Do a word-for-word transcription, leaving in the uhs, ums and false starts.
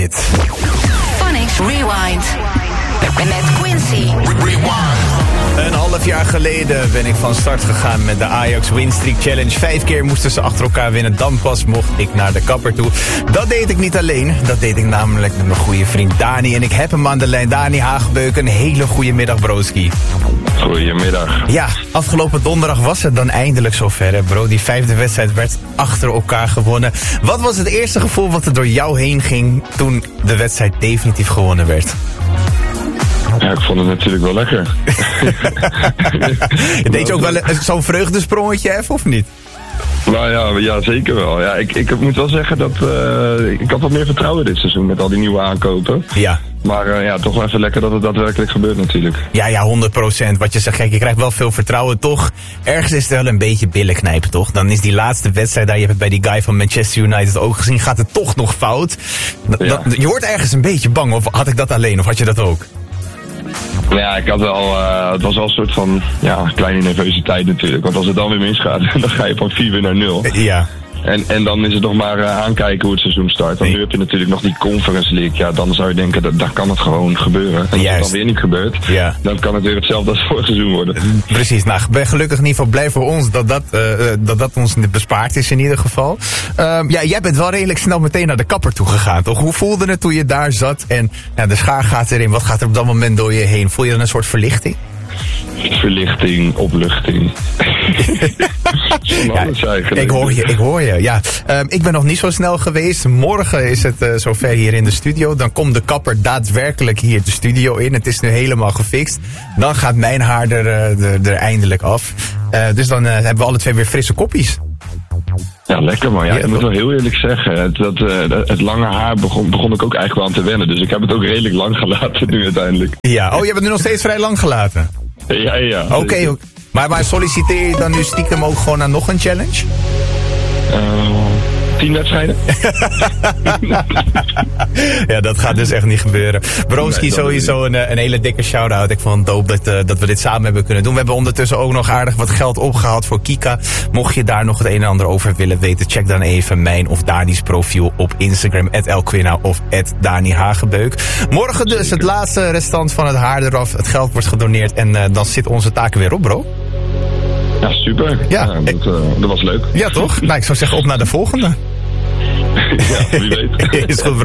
Phonics Rewind. Met Quincy. Een half jaar geleden ben ik van start gegaan met de Ajax Winstreak Challenge. Vijf keer moesten ze achter elkaar winnen, dan pas mocht ik naar de kapper toe. Dat deed ik niet alleen, dat deed ik namelijk met mijn goede vriend Dani. En ik heb hem aan de lijn. Dani Hagebeuk, een hele goede middag, broski. Goedemiddag. Ja, afgelopen donderdag was het dan eindelijk zover, hè, bro. Die vijfde wedstrijd werd achter elkaar gewonnen. Wat was het eerste gevoel wat er door jou heen ging toen de wedstrijd definitief gewonnen werd? Ja, ik vond het natuurlijk wel lekker. Deed je ook wel zo'n vreugdesprongetje even, of niet? Nou ja, ja zeker wel. Ja, ik, ik moet wel zeggen dat uh, ik had wat meer vertrouwen dit seizoen met al die nieuwe aankopen. Ja. Maar uh, ja, toch wel even lekker dat het daadwerkelijk gebeurt natuurlijk. Ja, ja, honderd procent. Wat je zegt, kijk, je krijgt wel veel vertrouwen, toch? Ergens is het wel een beetje billen knijpen, toch? Dan is die laatste wedstrijd, daar je hebt het bij die guy van Manchester United ook gezien, gaat het toch nog fout. Dat, Ja. dat, je wordt ergens een beetje bang, of had ik dat alleen, of had je dat ook? Ja, ik had wel, uh, het was wel een soort van ja, kleine nervositeit natuurlijk. Want als het dan weer misgaat, dan ga je van vier weer naar nul. Ja. En, en dan is het nog maar uh, aankijken hoe het seizoen start. Dan Nee. nu heb je natuurlijk nog die Conference League. Ja, dan zou je denken, dat, daar kan het gewoon gebeuren. En als Juist. het dan weer niet gebeurt, Ja. dan kan het weer hetzelfde als vorig seizoen worden. Precies, nou, ik ben gelukkig in ieder geval blij voor ons dat dat, uh, dat, dat ons bespaard is in ieder geval. Uh, ja, jij bent wel redelijk snel meteen naar de kapper toe gegaan, toch? Hoe voelde het toen je daar zat en nou, de schaar gaat erin? Wat gaat er op dat moment door je heen? Voel je dan een soort verlichting? Verlichting, opluchting. Van alles eigenlijk. Ik hoor je, ik hoor je. Ja, um, ik ben nog niet zo snel geweest. Morgen is het uh, zover hier in de studio. Dan komt de kapper daadwerkelijk hier de studio in. Het is nu helemaal gefixt. Dan gaat mijn haar er, uh, er, er eindelijk af. Uh, dus dan uh, hebben we alle twee weer frisse koppies. Ja, lekker man. Ja, Ja, ik moet toch? wel heel eerlijk zeggen. Het, dat, uh, het lange haar begon, begon ik ook eigenlijk wel aan te wennen. Dus ik heb het ook redelijk lang gelaten nu uiteindelijk. Ja, oh, je hebt het nu nog steeds vrij lang gelaten. Ja, ja. Oké, okay, zeker. maar, maar solliciteer je dan nu stiekem ook gewoon naar nog een challenge? Uh, tien wedstrijden? Ja, dat gaat dus echt niet gebeuren. Broski, Nee, dat sowieso een, een hele dikke shout-out. Ik vond het dope dat, uh, dat we dit samen hebben kunnen doen. We hebben ondertussen ook nog aardig wat geld opgehaald voor Kika. Mocht je daar nog het een en ander over willen weten, check dan even mijn of Dani's profiel op Instagram, at elquina of at Dani Hagebeuk. Morgen dus het laatste restant van het haar eraf. Het geld wordt gedoneerd en uh, dan zit onze taak weer op, bro. Ja, super. Ja. Ja, dat, uh, dat was leuk. Ja, toch? Nou, ik zou zeggen op naar de volgende. Ja, wie weet. Is goed, bro.